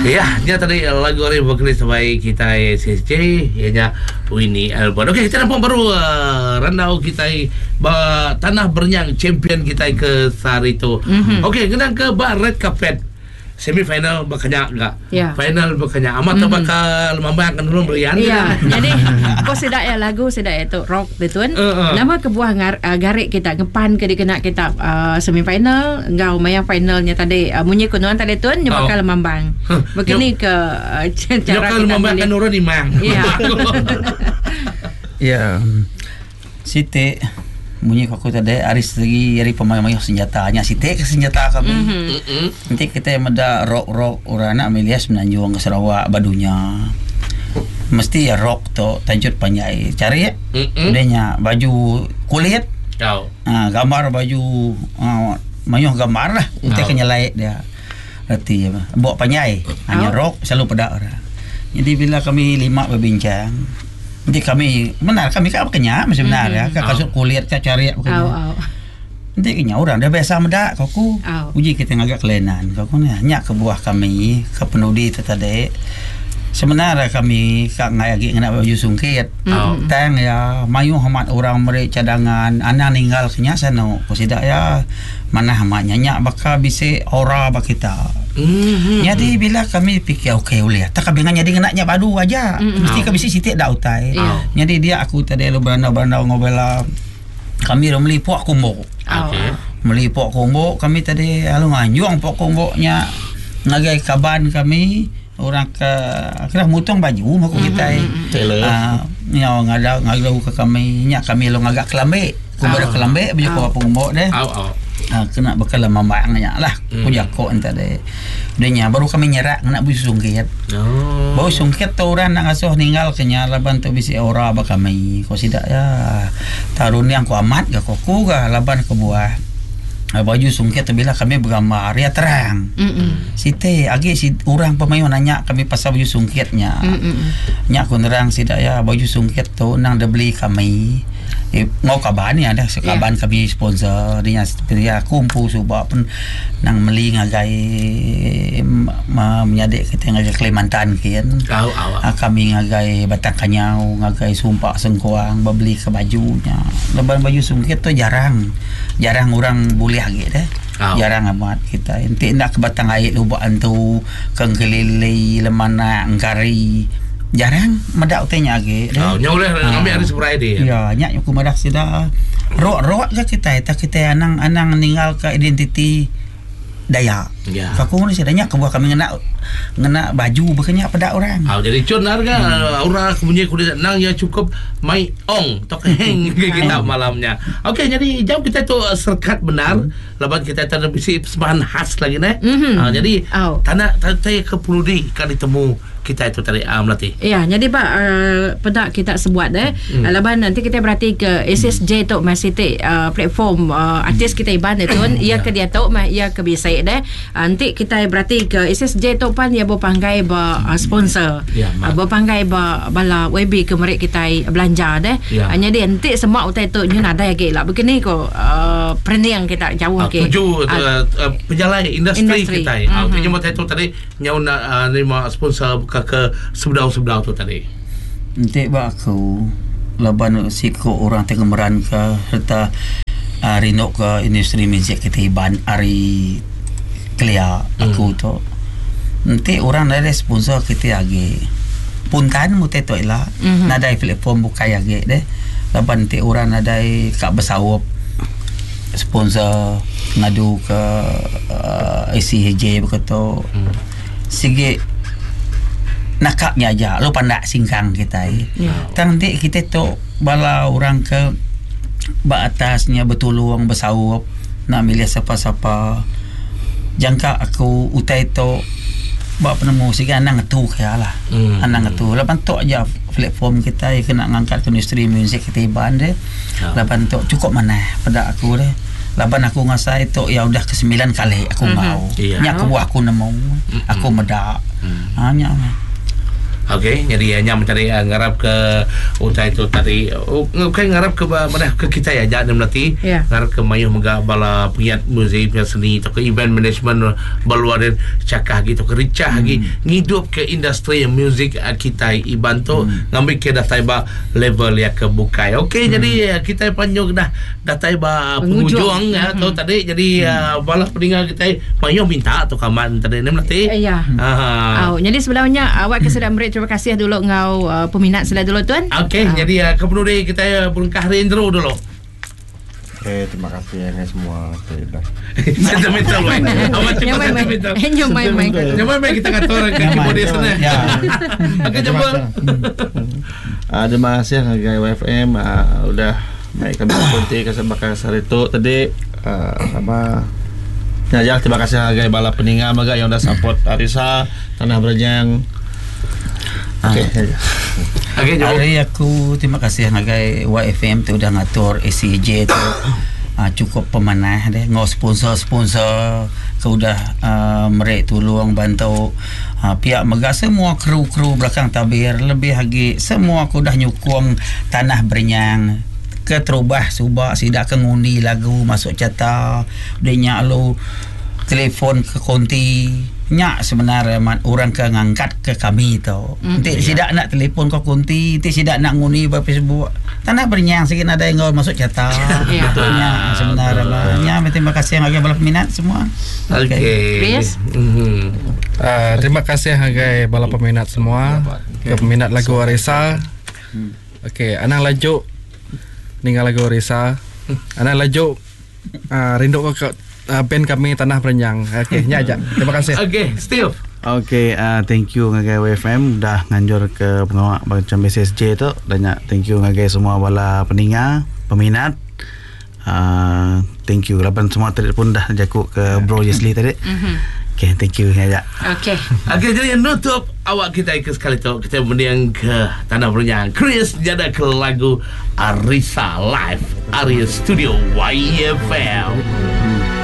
Ya, dia tadi lagu orang vokalis sebaik kita SSJ, ianya Winnie Albert. Okey, kita nampak baru randau kita tanah bernyang champion kita ke Sarito. Okey, kena ke red carpet. Semi final berkenyak enggak? Ya. Final berkenyak. Amat bakal membayangkan dulu berian. Ya. Jadi kau sedak ya lagu sedak itu rock betul. Nama kebuah garik kita ngepan ke dikena kita semi final, engkau maya finalnya tadi munyi kunuan tadi tuan nya bakal mambang. Begini ke cara kita membayangkan urun imang. Ya. Ya. Siti bunyi aku tadi aris lagi dari pemain-pemain senjatanya Siti ke senjata kami. Nanti kita meda rock orang nak Melias menanjung ke Sarawak badunya. Mesti ya rock tu tanjut panjai. Cari adanya baju kulit. Gambar baju mayuh gambar lah. Kita kenyalai dia. Berarti bawa panjai. Hanya rock selalu pada orang. Jadi bila kami 5 berbincang, nanti kami benar kami kan kenyak masih benar ya kasut kulit ka cari nanti kenya orang dah biasa medak kaku uji kita ngagak kelenan kaku nyak ke buah kami ke penudi tu tadi sebenarnya kami kak ngagi ngena baju sungkit tang ya mayu hamat orang mereka cadangan anak ninggal kenya sana kusidak ya mana hamat nyak bakal bisa ora bak kita. Jadi bila kami fikir okey boleh tak kami jadi ngenaknya padu aja mesti kami sitik dak utai. Jadi dia aku tadi lu beranda-beranda ngobela kami meli pok kumbo. Meli pok kumbo kami tadi alu nganjuang pok kumboknya ngagai kaban kami orang ke akhirnya mutong baju maku kita nya ngada ke kami nya kami lu ngagak kelambe kumbo kelambe baju ko kumbok deh. Kena bakal mamangnya lah punya kok tadi denya baru kami nyerak nak bui sungkit bau sungkit tu orang nak asuh ninggal kenya laban tu bisi ora ba kami ko sidak ya tarun yang ku amat ga koku ga laban ke buah baju sungkit tu bila kami bergambar ya terang site agi si orang pemain nanya kami pasal baju sungkitnya nya ku nerang sidak ya baju sungkit tu nang dah beli kami ngau kaban ni ada sekaban kami sponsor dia kumpul subak pun nang meli ngagai menyadik kita ngagai Kalimantan kian kami ngagai Batang Kanyau ngagai Sumpak Sengkuang beli ke bajunya leban baju sungkit tu jarang orang boleh lagi deh jarang amat kita enti nak ke Batang Air lubaan tu kengkelili lemana engkari jarang medak utenya age nya oleh ambil hari Friday ya nya aku medak sida roak ke kita anang ninggal ke identiti Dayak. Kaku ni sedanya ke buah kami ngena baju berkenyak pada orang. Jadi cun harga orang punya kulit nang ya cukup mai ong tok heng kita malamnya. Okey, jadi jam kita tu serkat benar lepas kita ada bisi persembahan khas lagi jadi tanah ke Puludi kan ditemu kita itu tadi melatih. Ya, jadi Pak pada kita sebuat laban nanti kita berarti ke SSJ tu masih platform artis kita iban itu ia ke dia tahu ia ke bisa nanti kita berarti ke SSJ tu pan ia berpanggai sponsor berpanggai bala WB ke mereka kita belanja hanya dia nanti semua utai tu nyun ada lagi lah begini ko perenang kita jauh ke tuju penjalai industri kita itu cuma itu tadi nyau nak nerima sponsor ke sebelah tu tadi nanti aku laban siko orang tengemeran ke serta rinok ke industri muzik kita iban ari Kelia aku tu nanti orang ada sponsor kita lagi puntan mutai tu lah nada platform bukai lagi deh laban nanti orang ada kak bersawap sponsor ngadu ke ICJ begitu sige nakaknya aja lo pandak singkang kita nanti kita tu bala orang ke atasnya betulung bersawap nak milih siapa-siapa jangka aku utai tu buat penemu sehingga anak ngetu kaya lah anak ngetu lepas tu aja platform kita kena ngangkat ke industri muzik kita iban deh lepas tu cukup mana pada aku deh lepas aku ngasai tu ya udah ke 9 kali aku mau nyak kebuah aku nemu aku medak hanya Okey, jadi hanya mencari ngarap ke utai itu tadi. Bukan ngarap ke mana ke kita ya, jangan melati. Ngarap ke mayuh mega bala pengiat muzik, pengiat seni, atau ke event management baluarin cakah gitu, ke ricah lagi ngidup ke industri muzik kita ibantu ngambil ke datai ba level ya ke bukai. Okey, jadi kita panjang dah datai ba pengunjung ya atau tadi jadi bala peninggal kita mayuh minta atau kaman tadi ni melati. Ya. Jadi sebenarnya awak kesedang terima kasih dulu ngau peminat sila dulu tuan. Okey, jadi kemudian kita berengkah intro dulu. Okey, terima kasih ya semua. Sentimental weh. Awak cuma sentimental. Nyamai kita ngatur ke keyboard sana. Ya. Okey, coba. Terima kasih Hagai WFM udah baik kami konti ke sebakar sarito tadi sama ya terima kasih Hagai bala peninggal maga yang udah support Arisa Tanah Berjang. Okay, hari aku terima kasih Hagai YFM tu udah ngatur ACJ tu cukup pemanah deh ngau sponsor ke udah mereka tolong bantu pihak mega semua kru belakang tabir lebih lagi semua aku dah nyukung Tanah Berjang ke terubah subak sidak ke ngundi lagu masuk cata dia lu telefon ke konti nyak sebenarnya orang ke ngangkat ke kami tau. Nanti sidak nak telefon ke konti, nanti sidak nak ngundi ke Facebook. Tanah Berjang sikit ada yang masuk cata. Betulnya sebenarnya terima kasih Hagai bala peminat semua. Okey. Terima kasih Hagai bala peminat semua. Ke peminat lagu Arisa. Okey, anang laju ninggal lagu Arisa. Anang laju rindu ke band kami Tanah Berjang. Okey, nya aja. Terima kasih. Okey, Steve. Okey, thank you Ngagai WFM dah nganjur ke pengawak macam SSJ tu. Dan thank you Ngagai semua bala peningal, peminat. Thank you laban semua tadi pun dah jakuk ke Bro Jesli tadi. Okey, thank you aja. Okey. Okey, jadi nutup awak kita ke sekali tu kita mendiang ke Tanah Berjang. Chris jada ke lagu Arisa Live Area Studio YFM.